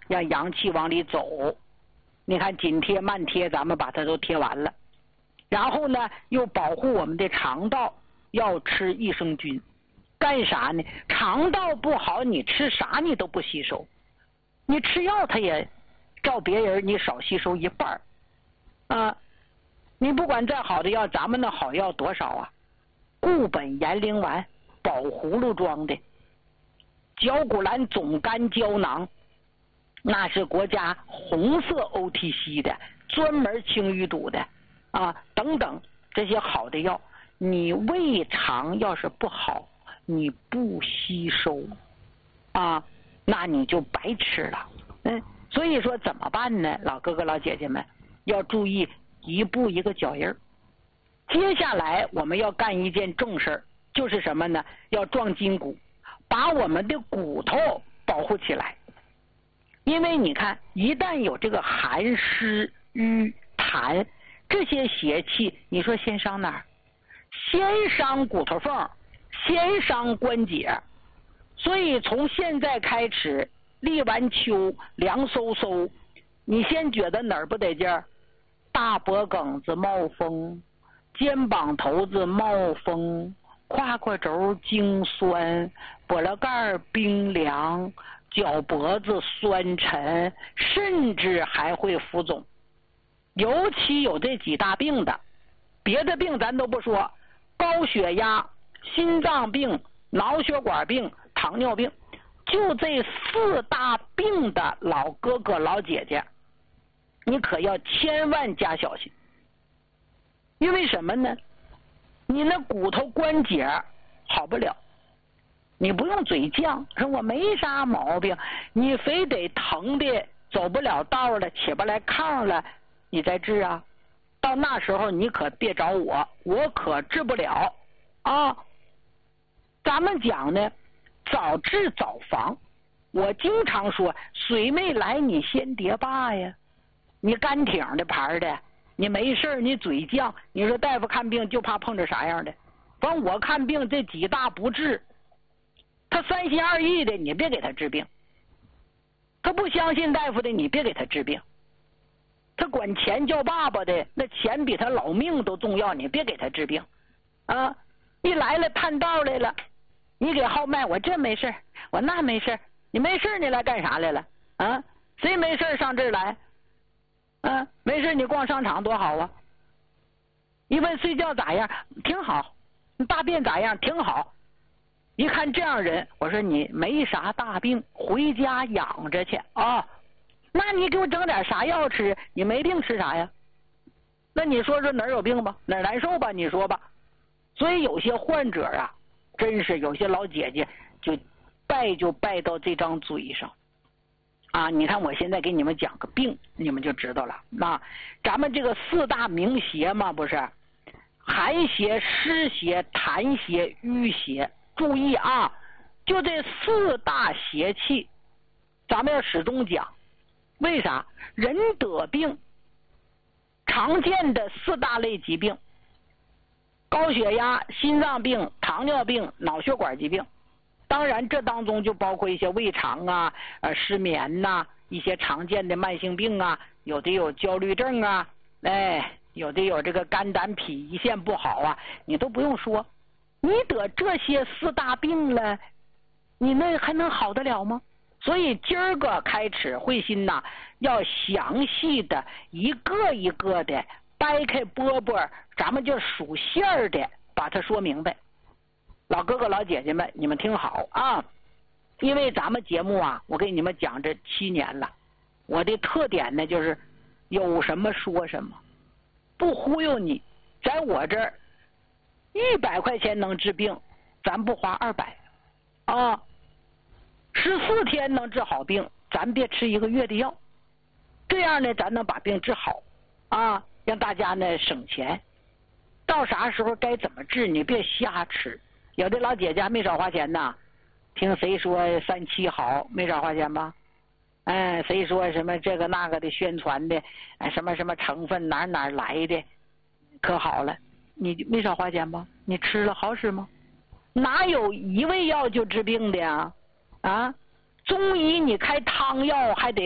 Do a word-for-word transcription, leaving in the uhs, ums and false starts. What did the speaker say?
让阳气往里走。你看紧贴慢贴，咱们把它都贴完了。然后呢，又保护我们的肠道，要吃益生菌。干啥呢？肠道不好，你吃啥你都不吸收。你吃药，它也照别人你少吸收一半啊。你不管再好的药，咱们那好药多少啊？固本延龄丸，宝葫芦装的，角骨兰总干胶囊，那是国家红色 O T C 的，专门清淤堵的啊，等等这些好的药，你胃肠要是不好，你不吸收啊，那你就白吃了。嗯，所以说怎么办呢？老哥哥老姐姐们要注意，一步一个脚印儿。接下来我们要干一件正事儿，就是什么呢？要壮筋骨，把我们的骨头保护起来。因为你看，一旦有这个寒湿瘀痰这些邪气，你说先伤哪儿？先伤骨头缝，先伤关节。所以从现在开始，立完秋，凉飕飕，你先觉得哪儿不得劲儿？大脖梗子冒风，肩膀头子冒风，胯胯轴经酸，脖了盖冰凉，脚脖子酸沉，甚至还会浮肿。尤其有这几大病的，别的病咱都不说，高血压、心脏病、脑血管病、糖尿病，就这四大病的老哥哥老姐姐，你可要千万加小心。因为什么呢？你那骨头关节好不了，你不用嘴犟，说我没啥毛病，你非得疼的走不了道了，起不来炕了，你再治啊。到那时候你可别找我，我可治不了啊。咱们讲呢，早治早防。我经常说，水没来你先叠坝呀。你干挺的牌的，你没事你嘴犟，你说大夫看病就怕碰着啥样的。反正我看病这几大不治，他三心二意的，你别给他治病；他不相信大夫的，你别给他治病；他管钱叫爸爸的，那钱比他老命都重要，你别给他治病啊！一来了探道来了，你给号脉，我这没事，我那没事，你没事你来干啥来了啊？谁没事上这儿来？啊，没事你逛商场多好啊！一问睡觉咋样？挺好。你大便咋样？挺好。一看这样人，我说你没啥大病，回家养着去啊。那你给我整点啥药吃？你没病吃啥呀？那你说说哪儿有病吧，哪儿难受吧？你说吧。所以有些患者啊，真是有些老姐姐就败就败到这张嘴上啊！你看我现在给你们讲个病，你们就知道了。那咱们这个四大名邪嘛，不是寒邪、湿邪、痰邪、瘀邪。注意啊，就这四大邪气，咱们要始终讲。为啥？人得病，常见的四大类疾病：高血压、心脏病、糖尿病、脑血管疾病。当然，这当中就包括一些胃肠啊、呃失眠呐、啊，一些常见的慢性病啊，有的有焦虑症啊，哎，有的有这个肝胆脾胰腺不好啊，你都不用说。你得这些四大病了，你那还能好得了吗？所以今儿个开始慧心呐，要详细的一个一个的掰开饽饽，咱们就数馅儿的把它说明白。老哥哥老姐姐们，你们听好啊！因为咱们节目啊，我给你们讲这七年了，我的特点呢就是有什么说什么，不忽悠你。在我这儿一百块钱能治病，咱不花二百啊。十四天能治好病，咱别吃一个月的药，这样呢，咱能把病治好啊，让大家呢省钱。到啥时候该怎么治，你别瞎吃。有的老姐姐还没少花钱呢，听谁说三七好，没少花钱吧？哎，谁说什么这个那个的宣传的，哎，什么什么成分哪哪来的，可好了，你没少花钱吧？你吃了好使吗？哪有一味药就治病的呀？啊，中医你开汤药还得